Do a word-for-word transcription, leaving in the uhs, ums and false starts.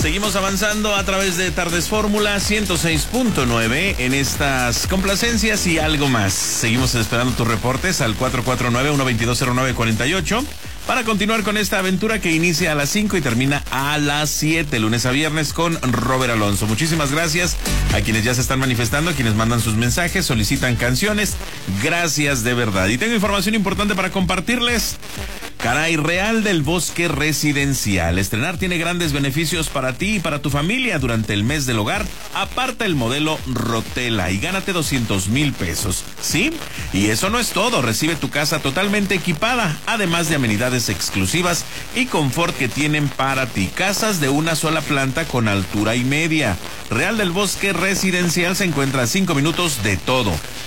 Seguimos avanzando a través de Tardes Fórmula ciento seis punto nueve en estas complacencias y algo más. Seguimos esperando tus reportes al cuatro cuatro nueve, uno dos dos, cero nueve cuatro ocho para continuar con esta aventura que inicia a las cinco y termina a las siete, lunes a viernes, con Robert Alonso. Muchísimas gracias a quienes ya se están manifestando, a quienes mandan sus mensajes, solicitan canciones. Gracias de verdad. Y tengo información importante para compartirles. Caray, Real del Bosque Residencial. Estrenar tiene grandes beneficios para ti y para tu familia durante el mes del hogar. Aparta el modelo Rotela y gánate doscientos mil pesos. ¿Sí? Y eso no es todo. Recibe tu casa totalmente equipada, además de amenidades exclusivas y confort que tienen para ti. Casas de una sola planta con altura y media. Real del Bosque Residencial se encuentra a cinco minutos de todo.